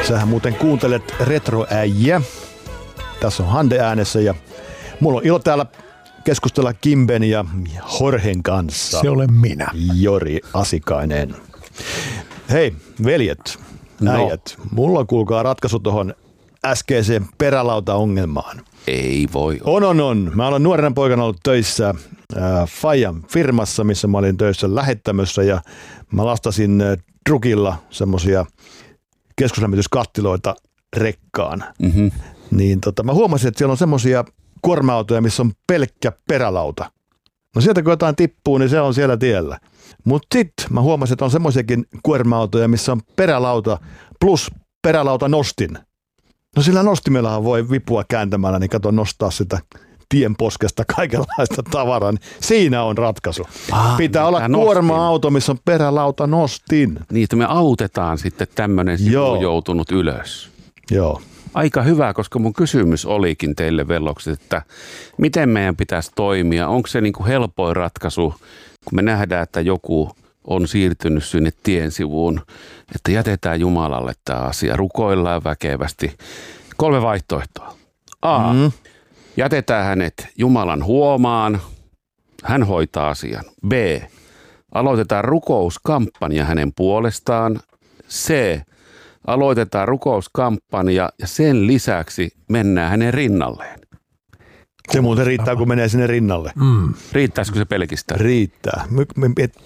Sähän muuten kuuntelet Retroäijä. Tässä on Hande äänessä ja mulla on ilo täällä keskustella Kimben ja Jorgen kanssa. Se olen minä. Jori Asikainen. Hei, veljet, äijät. Mulla on kuulkaa ratkaisu tuohon äskeiseen perälauta-ongelmaan. Ei voi. On. Mä olen nuorena poikana ollut töissä Fajan firmassa, missä mä olin töissä lähettämössä ja mä lastasin trukilla semmosia keskuslämmityskattiloita rekkaan. Mm-hmm. Niin mä huomasin, että siellä on semmosia kuorma-autoja, missä on pelkkä perälauta. No sieltä kun jotain tippuu, niin se on siellä tiellä. Mutta sitten mä huomasin, että on semmoisiakin kuorma-autoja, missä on perälauta plus perälauta nostin. No sillä nostimellahan voi vipua kääntämällä, niin kato nostaa sitä tienposkesta kaikenlaista tavaraa. Niin siinä on ratkaisu. Pitää olla kuorma-auto, missä on perälauta nostin. Niin, että me autetaan sitten tämmöinen sivu joutunut ylös. Joo. Aika hyvä, koska mun kysymys olikin teille vellokset, että miten meidän pitäisi toimia? Onko se niin kuin helpoin ratkaisu, kun me nähdään, että joku on siirtynyt sinne tien sivuun, että jätetään Jumalalle tämä asia, rukoillaan väkevästi. 3 vaihtoehtoa. A. Jätetään hänet Jumalan huomaan, hän hoitaa asian. B. Aloitetaan rukouskampanja hänen puolestaan. C. Aloitetaan rukouskampanja ja sen lisäksi mennään hänen rinnalleen. Se muuten riittää, kun menee sinne rinnalle. Riittäisikö se pelkistään? Riittää.